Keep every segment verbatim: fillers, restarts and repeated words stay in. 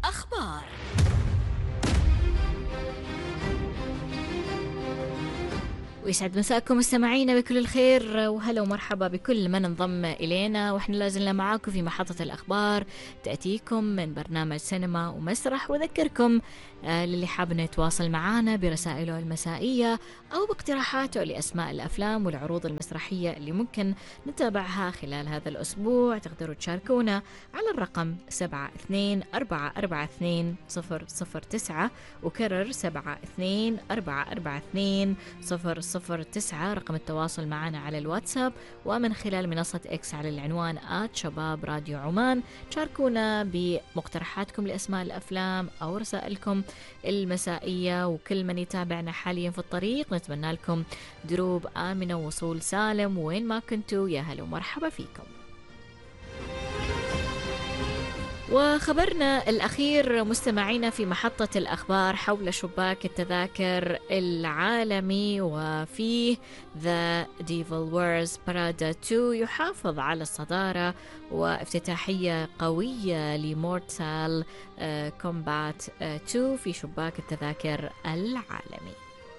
الأخبار. ويسعد مساءكم مستمعينا بكل الخير، وهلا ومرحبا بكل من انضم إلينا، وإحنا لازلنا معاكم في محطة الأخبار تأتيكم من برنامج سينما ومسرح. وذكركم آه للي حاب انه يتواصل معنا برسائله المسائية أو باقتراحاته لأسماء الأفلام والعروض المسرحية اللي ممكن نتابعها خلال هذا الأسبوع، تقدروا تشاركونا على الرقم سبعة اثنين أربعة أربعة اثنين صفر صفر تسعة، وكرر سبعة اثنين أربعة أربعة اثنين صفر صفر تسعة رقم التواصل معنا على الواتساب، ومن خلال منصة إكس على العنوان آت شباب راديو عمان. شاركونا بمقترحاتكم لأسماء الأفلام أو رسائلكم المسائية، وكل من يتابعنا حاليا في الطريق نتمنى لكم دروب آمنة ووصول سالم وين ما كنتوا. يا هلا ومرحبا فيكم. وخبرنا الأخير مستمعينا في محطة الأخبار حول شباك التذاكر العالمي، وفيه The Devil Wears Prada اثنين يحافظ على الصدارة، وافتتاحية قوية لمورتال كومبات اثنين في شباك التذاكر العالمي.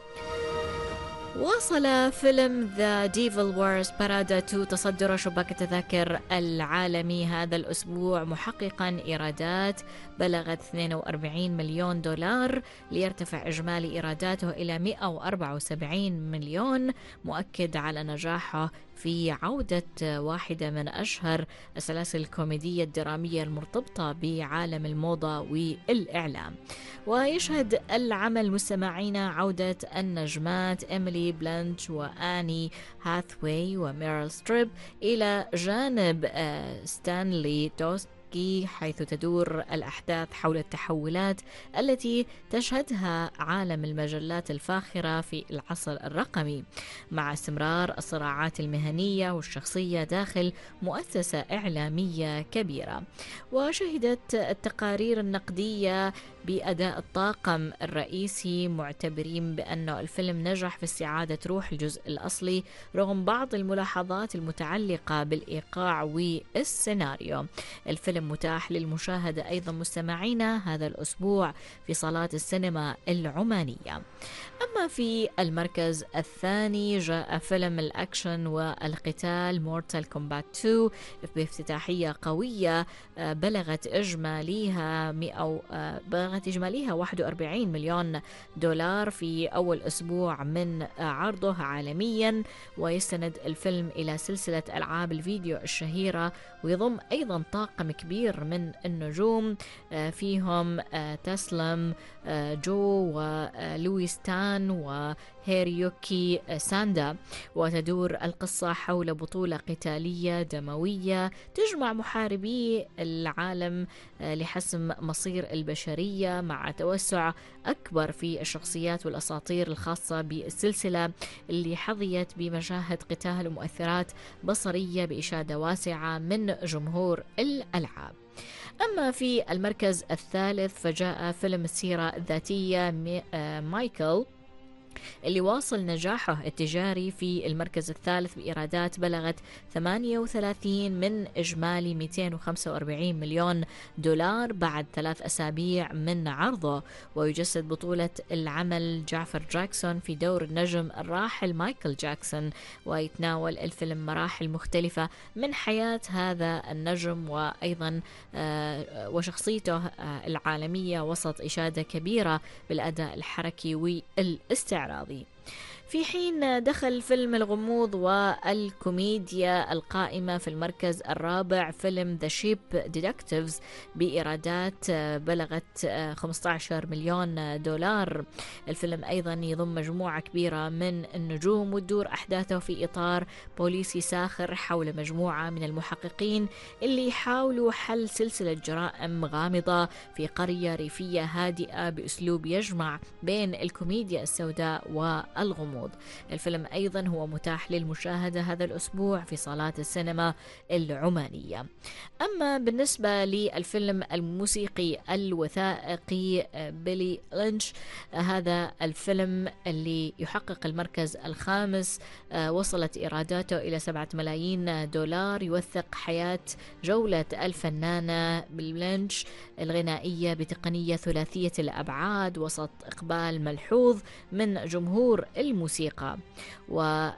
واصل فيلم The Devil Wears Prada اثنين تصدر شباك التذاكر العالمي هذا الأسبوع، محققا إيرادات بلغت اثنين وأربعين مليون دولار، ليرتفع إجمالي إيراداته إلى مئة وأربعة وسبعين مليون، مؤكد على نجاحه في عودة واحدة من أشهر السلاسل الكوميدية الدرامية المرتبطة بعالم الموضة والإعلام. ويشهد العمل مستمعينا عودة النجمات إيميلي بلانش وآني هاثواي وميريل ستريب إلى جانب ستانلي توست، حيث تدور الأحداث حول التحولات التي تشهدها عالم المجلات الفاخرة في العصر الرقمي، مع استمرار الصراعات المهنية والشخصية داخل مؤسسة إعلامية كبيرة. وشهدت التقارير النقدية بأداء الطاقم الرئيسي، معتبرين بأنه الفيلم نجح في استعادة روح الجزء الأصلي رغم بعض الملاحظات المتعلقة بالإيقاع والسيناريو. الفيلم متاح للمشاهدة أيضا مستمعينا هذا الأسبوع في صالات السينما العمانية. أما في المركز الثاني جاء فيلم الأكشن والقتال مورتال كومبات اثنين بافتتاحية قوية بلغت إجماليها مئة بلغت إجماليها واحد وأربعين مليون دولار في أول أسبوع من عرضه عالميا. ويستند الفيلم إلى سلسلة ألعاب الفيديو الشهيرة، ويضم أيضا طاقم كبير من النجوم فيهم تسلم جو ولويس تان وهيريوكي ساندا. وتدور القصة حول بطولة قتالية دموية تجمع محاربي العالم لحسم مصير البشرية، مع توسع أكبر في الشخصيات والأساطير الخاصة بالسلسلة اللي حظيت بمشاهد قتال ومؤثرات بصرية بإشادة واسعة من جمهور الألعاب. أما في المركز الثالث فجاء فيلم السيرة الذاتية مايكل اللي واصل نجاحه التجاري في المركز الثالث بإيرادات بلغت ثمانية وثلاثين من إجمالي مئتين وخمسة وأربعين مليون دولار بعد ثلاث أسابيع من عرضه. ويجسد بطولة العمل جعفر جاكسون في دور النجم الراحل مايكل جاكسون، ويتناول الفيلم مراحل مختلفة من حياة هذا النجم وأيضا وشخصيته العالمية وسط إشادة كبيرة بالأداء الحركي والاستعراضي. في حين دخل فيلم الغموض والكوميديا القائمة في المركز الرابع فيلم The Sheep Detectives بإيرادات بلغت خمسة عشر مليون دولار. الفيلم أيضا يضم مجموعة كبيرة من النجوم، وتدور أحداثه في إطار بوليسي ساخر حول مجموعة من المحققين اللي يحاولوا حل سلسلة جرائم غامضة في قرية ريفية هادئة بأسلوب يجمع بين الكوميديا السوداء و الغموض. الفيلم أيضا هو متاح للمشاهدة هذا الأسبوع في صالات السينما العمانية. أما بالنسبة للفيلم الموسيقي الوثائقي بيلي لينش، هذا الفيلم اللي يحقق المركز الخامس، وصلت إيراداته إلى سبعة ملايين دولار، يوثق حياة جولة الفنانة لينش الغنائية بتقنية ثلاثية الأبعاد وسط إقبال ملحوظ من جمهور الموسيقى. و